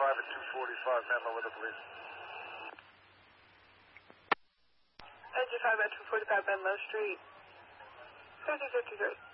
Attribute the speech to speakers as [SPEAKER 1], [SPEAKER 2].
[SPEAKER 1] at 245, Menlo weather, please.
[SPEAKER 2] Engine 5 at 245 Menlo Street. 5053.